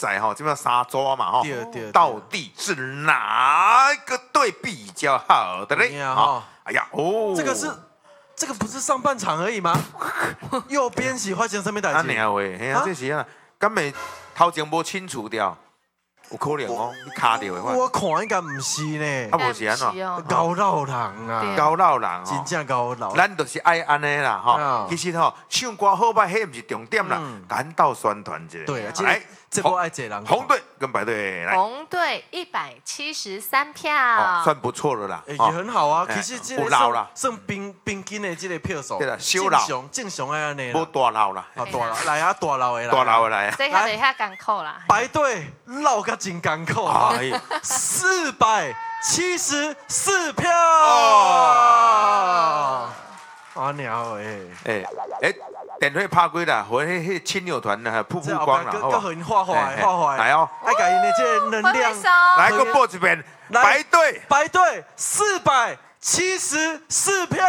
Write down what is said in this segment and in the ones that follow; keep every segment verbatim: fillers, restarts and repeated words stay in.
赛哈，这边三组嘛哈， 对对， 到底是哪一个队比较好的嘞？啊，哎呀，哦， 这个是。 这个不是上半场而已吗？右边是发生什么代志？ 啊，鸟喂，嘿啊，这是啊，敢咪头前无清除掉，有可能哦，你卡掉的话。 我看应该唔是呢， 啊，无是安怎？ 高老人啊， 高老人真正高老。 咱就是爱安尼啦，吼。其实吼，唱歌好歹，迄唔是重点啦，赶到宣传者。 对啊，来，这波爱这人。 红队跟白队来。 红队一百七十三票， 算不错了啦， 也很好啊。其实这个算算平平均的这个票数， 对啦，小老， 正常正常爱安尼。 无大老啦， 啊大老来啊大老的啦， 大老的来啊。 这下等一下艰苦啦。 白队老个真艰苦啊，四百七十四票。啊鸟诶！ 诶诶，电话拍过啦，和迄迄亲友团呢，瀑布光啦， 好吧？和你画画画画， 来哦， 爱改你的这能量， 来个播这边，白队， 白队四百七十四票。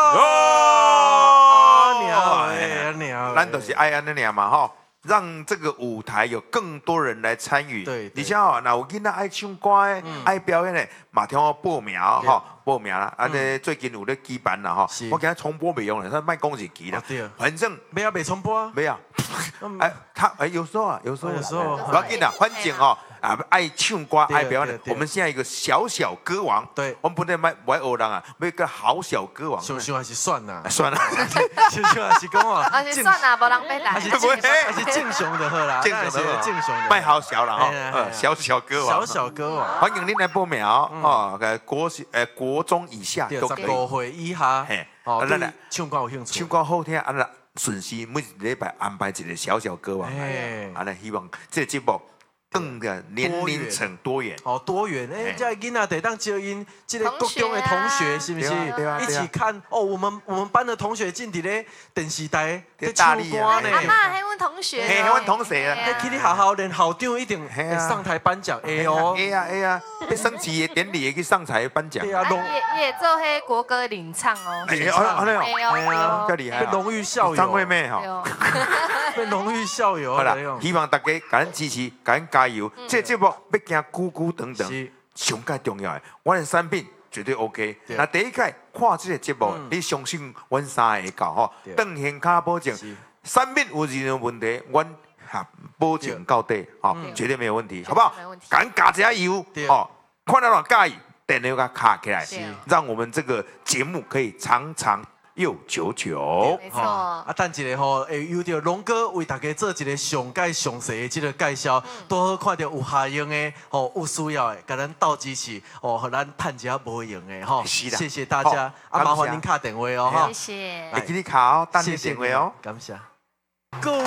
哦， 鸟诶，鸟， 咱都是爱安尼尔嘛吼。 让这个舞台有更多人来参与。 对， 你像哦，那有囡仔爱唱歌的、爱表演的，马上要报名哈，报名啦。啊，这最近有咧举办啦哈，我给他重播没用了，他卖公日期了。反正没有没重播啊， 没有。哎，他哎，有时候啊，有时候有时候， 不要紧啦，反正哦。 啊，爱唱歌，爱表演。我们现在有一个小小歌王， 对， 我们不能卖歪欧人啊，有一个好小歌王。 想想还是算啦， 算啦， 想想还是讲哦， 还是算啦，无人要来。 还是正还是正常的好啦， 正常的正常的。 卖好小了哈，小小歌王， 小小歌王， 欢迎您来报名哦。呃，国呃国中以下都可以， 十五岁以下，嘿，哦，对唱歌有兴趣， 唱歌好听，啊啦，顺时每礼拜安排一个小小歌王，哎，啊来希望这个节目。 更的年龄层多元， 哦，多元哎，这囡仔得当招因，这个各中的同学是不是一起看？哦，我们我们班的同学进伫咧电视台在唱歌呢。 阿妈还问同学， 嘿，问同学啊， 哎，去你好好连校长一定上台颁奖，哎哦， 哎呀哎呀，要升旗典礼去上台颁奖。 对啊，也也做迄国歌领唱哦。 哎呀，哎呀， 较厉害， 荣誉校友， 张惠妹哈， 被荣誉校友。 好啦，希望大家给咱支持，给咱加油。这节目要行久久长长，上介重要的，我的产品绝对 OK。那第一届看这个节目，你相信阮三个教吼，邓宪卡保证，产品有任何问题，阮哈保证到底，吼，绝对没有问题，好不好？赶加加油，哦，看到了介意，电话给卡起来，让我们这个节目可以长长。 又久久， 没错。 啊，等一下吼，会有着龙哥为大家做一个上介详细的这个介绍，多好看到有下用的，吼，有需要的，给咱斗支持，哦，和咱趁一下无用的，吼。谢谢大家，啊，麻烦您卡电话哦，哈。 谢谢。 会记你卡哦，等你电话哦。 感谢。